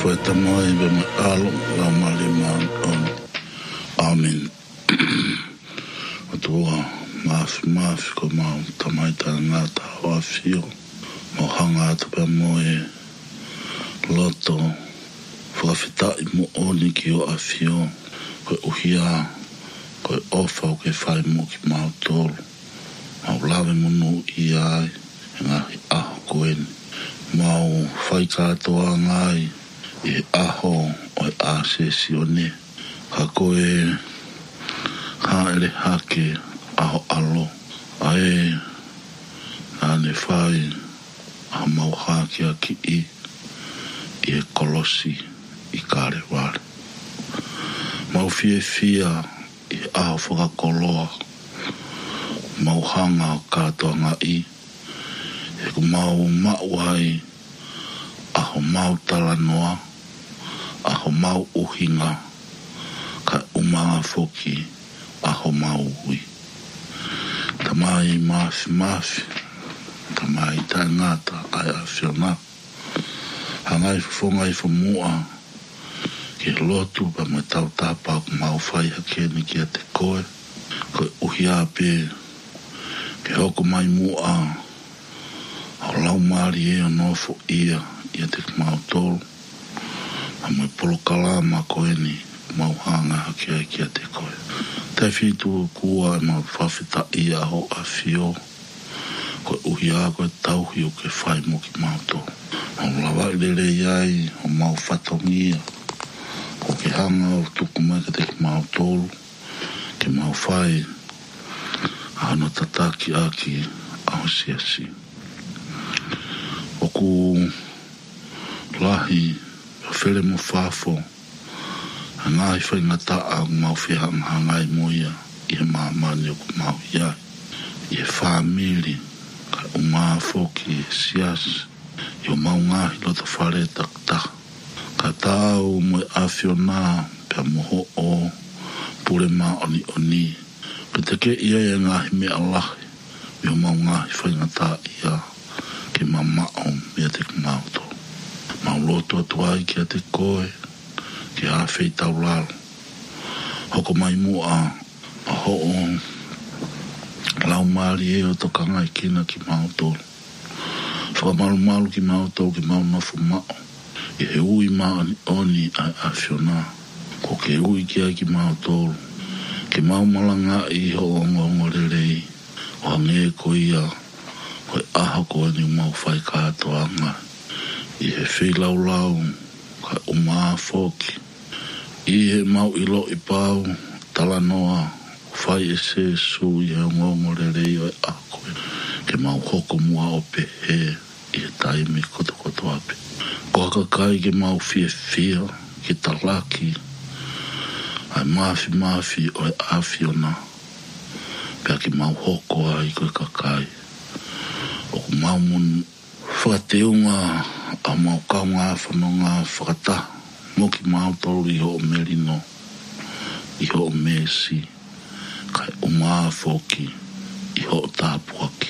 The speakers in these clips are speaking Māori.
Poeta mai be me alo la mali man on. Amen. Atua mafi ko mau tamai ngata wa fio. Mo hanga atu pe moe loto whakawhita I mo oni ki o afio koe uhia koe ofa o ke whai mo ki mau tolu. Mau lawe munu I ai e ngahi aho koeni. Mau whai katoa ngai I aho o e asesi o ne. Ka koe haere hake aho alo. Ae nane whai a mau hake a ki I e kolosi I kare wale. Mau fia I aho whakakoloa. Mau hanga o katoa ngai. E ku mau mauai aho mau talanoa. Aho mau uhinga. Ka umanga foki aho mau hui. Tamai mafi. Tamai tangata ai afiona. Hangai fufonga I fumua. Ke lotu pa me tau tapa ku mau whai hakeni ki a te koe. Koe uhia pe. Ke hoko mai mua. Au lau maari e o nofo ia. Ia te mau tolu. A me polo kalama koe ni. Mau hanga hake ai ki a te koe. Te fitu kua e mau whawhita ia ho a fio. Koe uhia koe tauhi o ke whai mo ki mau tolu. Mau lawa I lere iai o mau whatongia. O ke hanga o tuku mai ka te ki mau tolu. Ke mau whai. Ano tataki aki aho siasi. O ku lahi o where mo whafo. Hangai whai ngata a mau whihanga hangai moia. I he maamani o ku mau iai. I he whamiri. Ka unga foki e siasi. I o mau ngahi loto whare takta. Ka tau mo afiona pia moho o pure ma oni. Pe te ke ia e ngahi me alahi. I o mau ngahi whai ngata ia. Ke mamao mea te kumauto. Mau loto atuai ki a te koe. Ki a whei tau lalo. Hoko mai mua a ho o. Lau maari e o tokanga I kina ki mauto. Whakamalu ki mauto ki mau nofu mao. I he ui maa ni oni a afiona. Ko ke ui ki a ki mauto. Ke mau malanga I ho o ngongo rerei. O hange ko ia. Koe aha koe ni mau whai katoa nga. I he whi lau. Ka umaa foki. I he mau ilo I pau. Talanoa. Whai e se su I he ngongo rerei o e aha koe. Ke mau hoko mua o pe he. I he taimi koto ape. Ko haka kai ke mau fia. Ke talaki. Ai mafi o e afiona. Pea ki mau hoko ai koe kakai. O ku mau mun whakateunga a mau kaunga whanonga whakata. Mo ki mau tolu I ho o merino. I ho o mesi. Kai umaa foki. I ho o tāpuaki.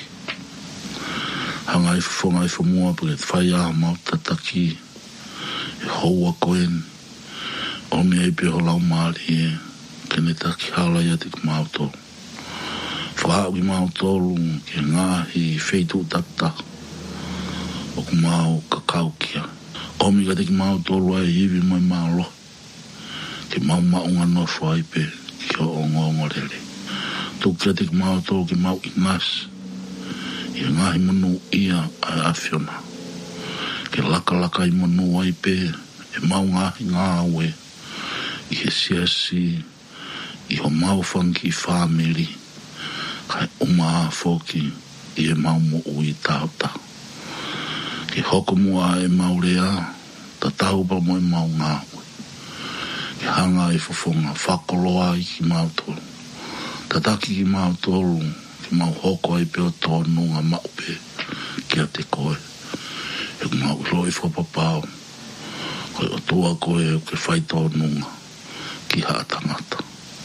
Hangai whongai whamua pake whai a mau tataki. E houa koen. O mea I pe ho lau maari e. Kene taki hala ia te mau tolu. Whakau ki mau tolu ke ngahi wheitu tata. O ku mau kakau kia. Omi ka te ki mau tolu ai hivi mai mau lo. Ke mau maunga no whaipe ki o ngongo rere. Tuk ka te ki mau tolu ki mau inas. I ngahi manu ia ai afiona. Ke laka I manu ai pe. E mau ngahi ngāwe. I he siasi. I ho mau whanki whamiri. Kai umaa foki I e mau mo ui tauta. Ke hoko mua e maurea, ta taupa mo e mau ngāwe. Ke hanga e fofonga, whakoloa I ki mau tolu. Ta taki ki mau tolu, ki mau hoko ai peo tonu ngā maupe, ki a te koe. E ku mau ilo I whapapau. Koe o tua koe o ke whai tonu ngā, ki haa tangata.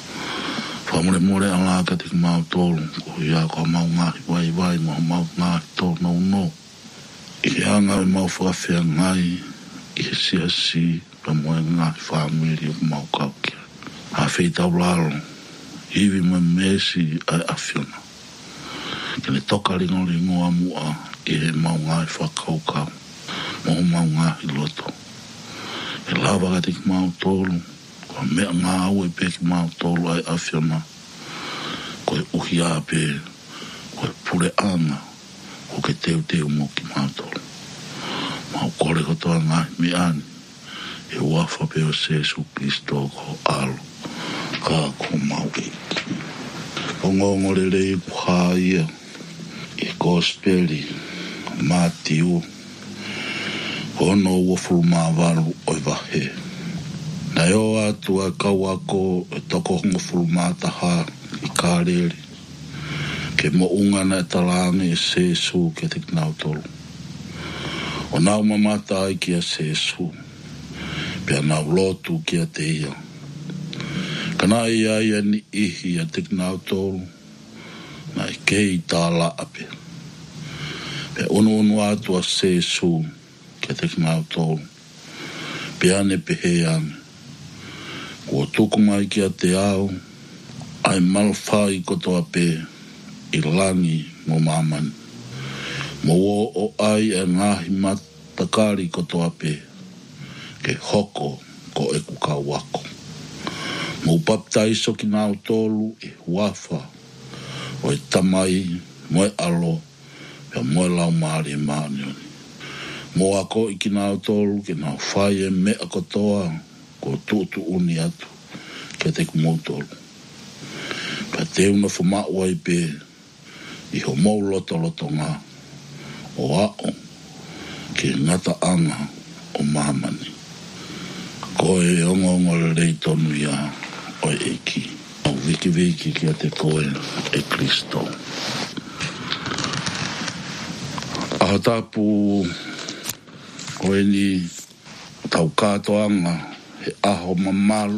Whamore ala ka te mau tolu. Ko ia ko mau ngahi vai. Mau ngahi tolu no. I ke anga e mau whawhia ngai. I si pa moe ngā whāmiri o maukaukia. A wheitau lalo, iwi mo mesi ai awhiona. Kene toka ringo amua I he maunga I whakaukau. Mo maunga I loto. E lava ka tiki mau tolu. Ko mea ngā au e peki mau tolu ai awhiona. Ko e uhi ape. Ko e pure anga. Ko ke teu mo ki mau tolu. Mau kore kotoa ngai mi ani. E wafa pe o Jesu Kristo ko alo. Ka ko mau eiki. O ngongore rei puha ia. I gospeli. Matiu. Ono ua fulumāwaru oi wahe. Nai o atu a kau ako e toko hongo fulumātaha I kāreri. Ke mo ungana e talangi e Jesu ke te kinau tolu. O nau mamata ai ki a Jesu. Pea nau lotu ki a te ia. Kana ia ia ni ihi a te kinau tolu. Na I kei tā la ape. Pea onu atu a Jesu ke te kinau tolu. Pea ne pehe ane. Kua tuku mai ki a te au. Ai malwhai kotoa pe I langi mo mamani. Mo o ai e ngahi matakari kotoa pe. Ke hoko ko e kuka wako. Mo baptaiso ki nau tolu I wafa. O e tamai mo e alo. Pea mo e lau maari e maanioni. Mo ako I ki nau tolu ke nau whai e mea kotoa ko tutu uni atu ke te kumotolu. Pea te una whamau ai pe I ho mou loto ngā o ao ke ngata anga o mamani. Ko e ongo rei tonu ia o eiki. Au wiki ki a te koe e Kristo. Aha tapu koe ni tau katoanga he aho mamalu.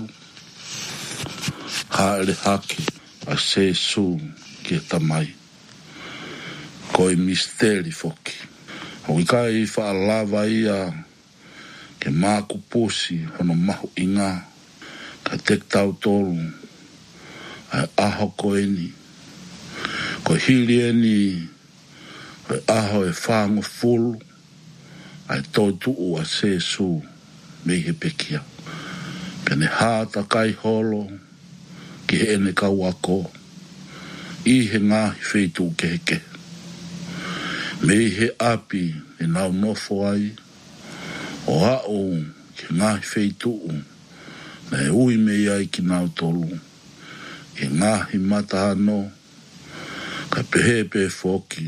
Haere haki a Jesu ki e tamai. Ko I misteri foki. O I kai whaalava ia ke māku posi hono mahu I ngā. Ka tek tau tolu. Ai aho ko eni. Ko hiri eni. Ko aho e whango fulu. Ai tōtuu a Jesu mei he pekia. Pene hāta kai holo. Ki he ene kau ako. I he ngāhi wheitu ke heke. Mei he api e nau nofo ai. O hao ki ngahi wheituu. Na e ui mei ai ki nau tolu. E ngahi matahano. Ka pehepe foki.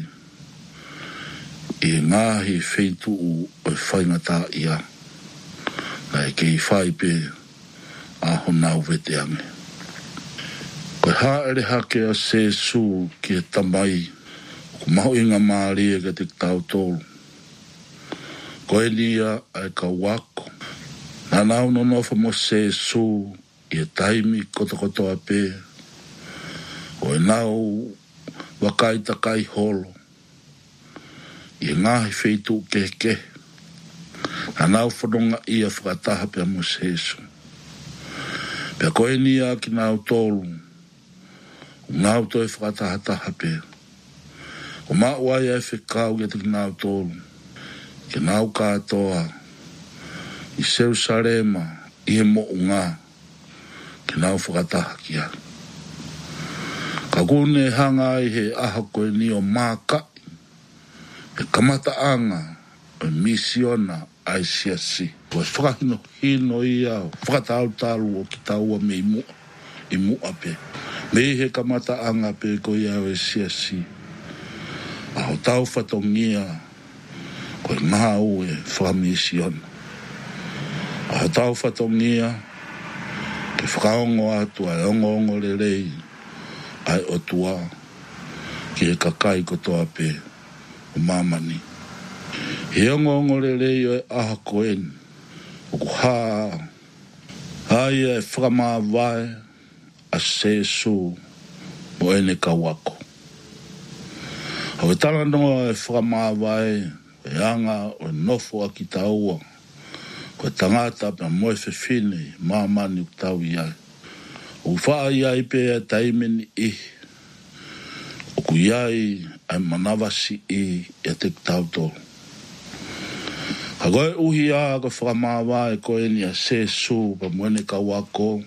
E ngahi wheituu o e whaingata ia. Na e kei whai pe aho nau veteange. Ko haere hake a Jesu ki e tamai. Ko maho inga maari e ka te tau tolu. Ko e nia ai ka wako. Nā nau no nofa mo Jesu I e taimi koto a pe. O e nau wakai takai holo. I e ngahi wheitu ke. Nā nau whanonga ia whakataha pia mo Jesu. Pia ko e nia ki nau tolu. Ngau to e whakataha pe. O mauai e whikau ki te nau tolu. Ke nau katoa. I Jerusalema I he mo ngā. Ke nau whakataha ki a. Ka kune hanga I he aha koe ni o mākai. E kamata anga. O misiona ai siasi. Ko e whakahino hino ia. Whakatautalu o ki taua me I mua pe. Me he kamata anga pe ko ia o e siasi. A o tau whatongia. Ko e ngau e whamisiona. A o tau whatongia. Ke whakaongo atu ai ongo rei. Ai o tua. Ki e kakai kotoa pe. O mamani. He ongo rei o e aha koeni. O ku haa. Ai e whakamā vai. A Jesu. Mo ene ka wako. Hau e tala noa e whakamā vai. E anga o nofo a ki taua. Ko tangata pa moe fefine, mamani utau iai. O whaa iai pe taimeni o ku iai ai manawasi e te tautolo. Ka koe uhi a ko whakamawa e koe ni a sesu pa mwene ka wako.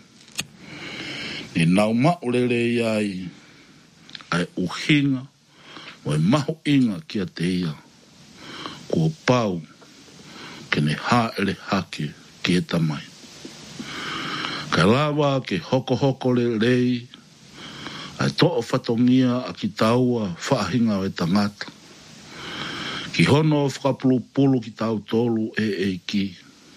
Ni nau maurele iai ai uhinga o e mahu inga ki a te ia. Kua pau ke ne haere hake ki e tamai. Ka lawa ke hoko le rei ai to'o whatongia a ki taua whaahinga o e tangata. Ki hono whakapulupulu ki tau tolu e ki.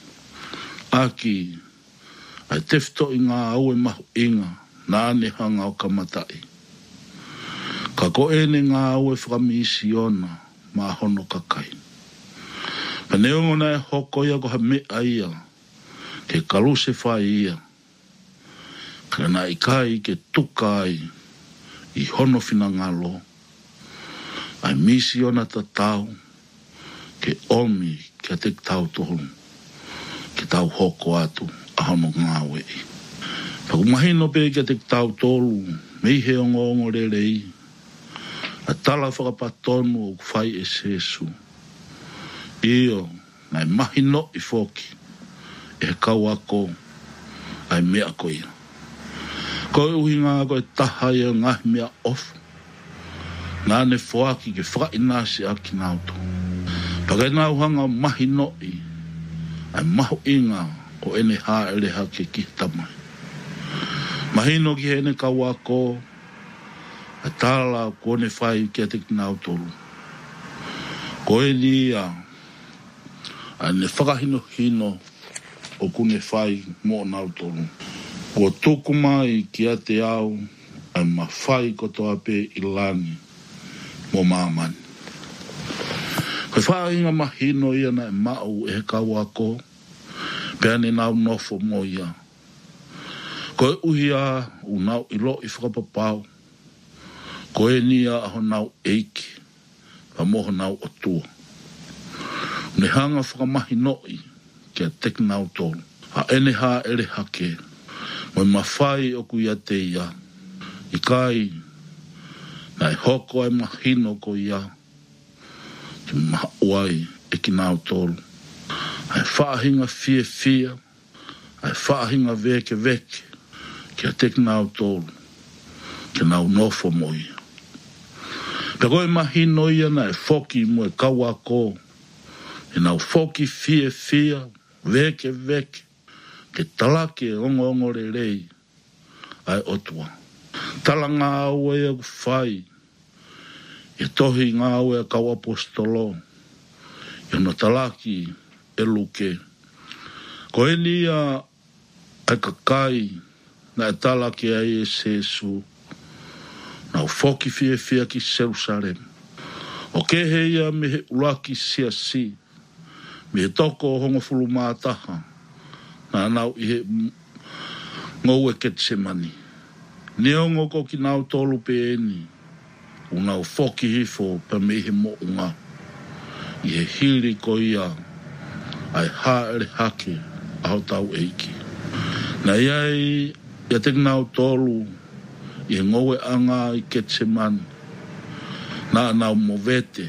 Aki ai tefto i ngā au e mahu inga nā ne hanga o kamatai. Ka ko e ne ngā au e whakamisi ona mā hono kakai. Pa neongo na e hoko ia ko ha mea ia ke kaluse whai ia. Ka na i kai ke tukai i hono whina ngalo. Ai misi ona ta tau ke omi ke te tau tohunu. Ke tau hoko atu a hono ngā wei. Paku mahino pe ke te tau tolu mei he ongo re rei. A tala whakapatonu o whai e sesu. Io nai mahino i foki e he kau ako ai mea ko ia. Koe uhi ngā koe taha ia ngahi mea ofu. Nā ne whoaki ke whainasi a ki nauto. Pakai nā uhanga mahi noi, ai mahu inga o ene haere hake ki tamai. Mahino ki hene kawako, ai tala kone whai ki a te kinautolu. Koe ni ai ne whakahino hino o kune whai mo nautolu. Ko tuku mai ki a te au, ai mawhai kotoa pe ilani mo mamani. Koe whainga mahino ia na e mau e he kawako, pea ne nau nofo mo ia. Koe uhi a u nau ilo i whakapapau, koe ni a aho nau eiki, pa moho nau o tua. Ne hanga whakamahino i kia teki nau tolu, a ene ha ere hake, moi mawhai o ku ia te ia, i kai, na e hoko ai mahino ko ia, te mauai e ki nau tolu. Ai whaahinga fia, ai whaahinga veke, kia teki nau tolu, ke nau nofo mo ia. Pe koe mahino ia na e foki mo e kawako, e nau foki fia, veke, ke talake ongo re rei, ai otua. Tala ngā aue e whai, e tohi ngā aue a kau apostolo, e no talaki e luke. Ko e nia ai kakai, na e talaki ai e sesu, na u foki fia ki Jerusalem. O ke heia me he ulaki si, me he toko hongo fulu mātaha, na nau i he ngau e Getsemani. Neongo ko ki nau tolu pe eni, u nau foki hifo pa me he mo unga. I he hiri ko ia, ai haere hake aho tau eiki. Na iai, ia te nau tolu, i he ngau e anga i Getsemani, na nau movete.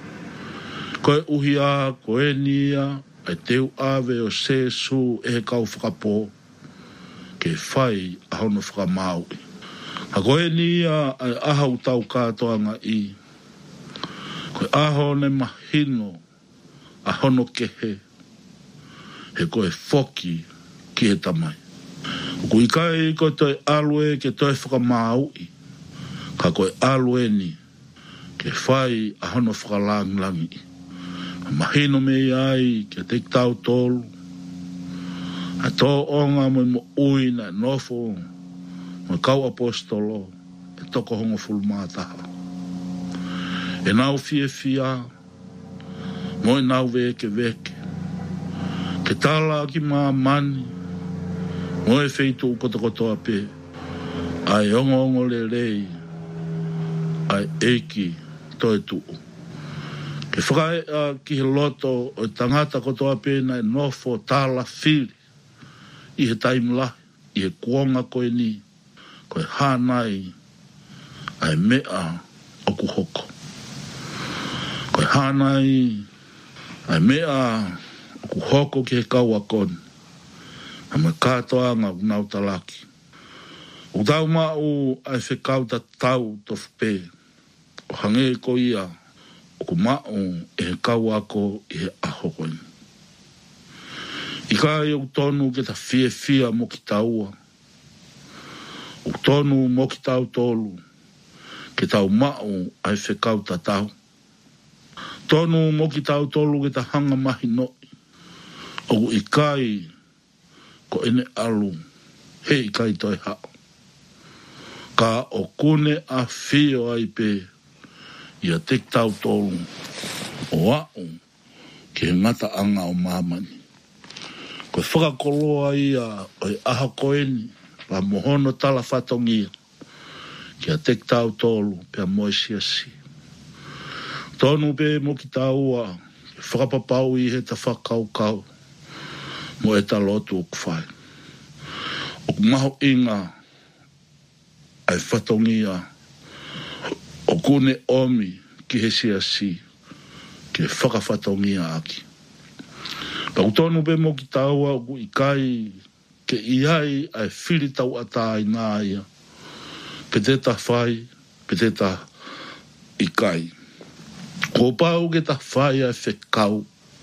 Koe uhi a, koe nia, ai teu ave o sesu e he kau whakapo, ke whai ahono whakamaui. A koe nia ai ahau tau kātoanga i. Koe aho ne mahino, ahono kehe, he koe foki ki he tamai. Ko i kai koe toi alue ke toi whakamaui, ka koe alue ni, ke whai ahono whakalangi. Mahino me ai ke te tau tolu. A tō onga mo ui na nofo, mo kau apostolo, e toko hongo fulmataha. E nau fia, mo e nau veke, ke tala ki maa mani, mo e feitu kotokotoa pe, ai ongo le rei, ai eiki toi tuu. Ke whakae ki he loto o tangata kotoa pēna e nofo tāla whiri i he taimlahi, i he kuonga koe ni, koe hānai ai mea o kuhoko. Koe hānai ai mea o kuhoko ki he kaua koni, a me kātoa ngā unau talaki. O tau mau ai whekau ta tau tofu pē, o hange ko ia, o ku mau e he kau ako i he aho koe. I kai o tonu ke ta fia mo ki taua, o tonu mo ki tau tolu, ke tau mau ai whekau ta tau. Tonu mo ki tau tolu ke ta hanga mahi noi, o i kai ko ene alu, he i kai toi hao. Ka o kune a whio ai pē, ia te tau tolu, o au, ke ngata anga o mamani. Koe whakakoloa ia o i aha koeni, pa mohono tala whatongia, kia te tau tolu, pia moe siasi. Tonu pē mo ki taua, ke whakapapau i he ta whakaukau, mo e ta lotu o kuwhai. O kumaho inga, ai whatongia, o kune omi ki he siasi, ke whakawhatongia aki. Pau tonu pe mo ki taua, o i kai, ke iai ai whiri tau ata i ngā ia, pe te ta whai, pe te ta i kai. Ko pau ke ta whai ai whekau,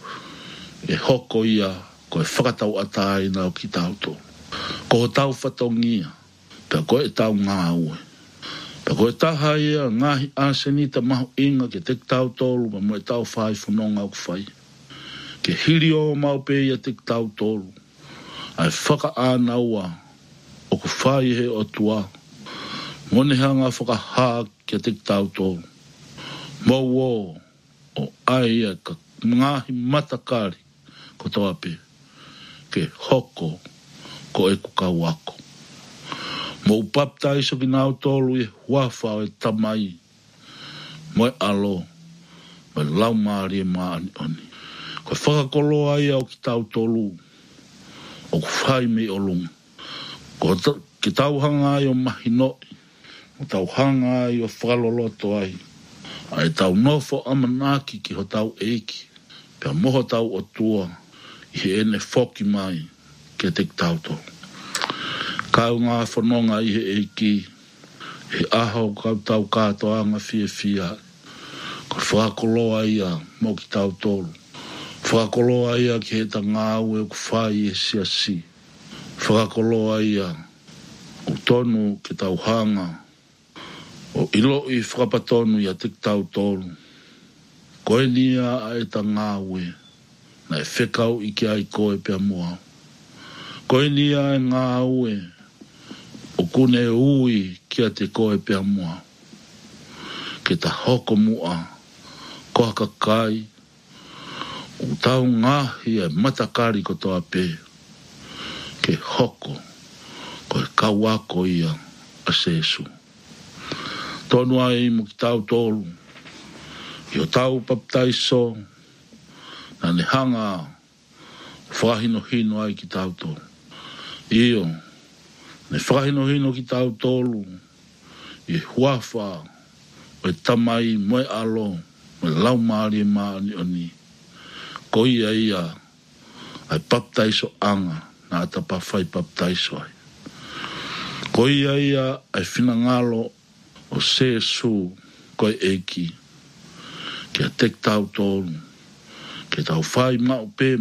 e hoko ia, ko e whakatau ata i nao ki tauto. Ko tau whatongia, pe ko e tau ngā ue. Pe ko e taha ia ngahi asenita mahu inga ke te tau tolu, ma mo e tau whai whanonga au whai. Ke hiri o mau pe ia te tau tolu, ai whaka ānaua, o ku whai he o tua, monehanga whakahā ke te tau tolu. Mau o ai ia ka ngahi matakari ko toa pe, ke hoko ko e kukau ako. Mo upapta iso ki nau tolu e huafa o e tamai, mo e alo, mo e lau maari e maani oni. Ko e whakakoloa ia o ki tau tolu, o ku whai me o lunga. Ko ki tau hanga ai o mahinoi, o tau hanga ai o whakaloloto ai, ai tau nofo amanaki ki ho tau eiki, pia moho tau o tua, i he ene whoki mai, ke te tau tolu. Kau ngā whanonga i he eiki, he ahau kau tau kātoa ngā fia, ko whakakoloa ia mo ki tau tolu. Whakakoloa ia ki he ta ngā ue ku whai e siasi. Whakakoloa ia o tonu ke tau hanga, o ilo i whakapatonu ia te tau tolu. Koe nia a e ta ngā ue, na e whekau i ki ai koe pia mua. Koe nia e ngā ue, o kune ui kia te koe pia mua. Ke ta hoko mua, koha kakai, o tau ngahi e matakari ko toa pē. Ke hoko, koe kawako ia a sesu. Tonu ai mo ki tau tolu, i o tau paptaiso, na ne hanga whahino hino ai ki tau tolu. Io, ne whahino hino ki tau tolu, i huafa, o e tamai moe alo, mo e lau maari e maani oni. Ko ia ia, ai paptaiso anga, na ata pawhai paptaiso ai. Ko ia ai whinangalo o sesu koe eiki, ke a tek tau tolu, ke tau whai maupe,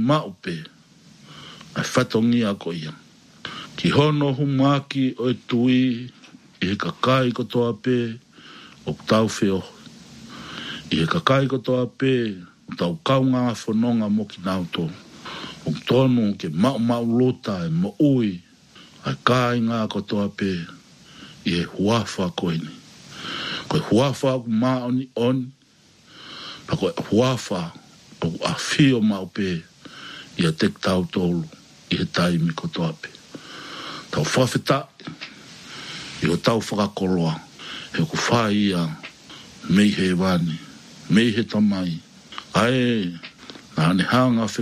ai whatongia ko ia. Ki hono humaki o e tui, i he kakai ko toa pē, o tau whio. I he kakai ko toa pē, o tau kaunga whanonga mo ki nau tō. O tonu ke mau lota e mo ui, ai kai ngā ko toa pē, i he huafa koe ni. Koe huafa o maoni oni, pa koe huafa o a whio mau pē, i a tek tau tolu, i he taimi ko toa pē. Tau whawhita, i o tau whakakoloa, he ku whai ia, mei he wani, mei he tamai, Ai, na ne hanga